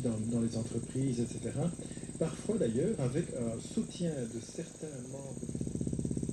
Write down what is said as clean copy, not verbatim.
dans les entreprises, etc. Parfois d'ailleurs avec un soutien de certains membres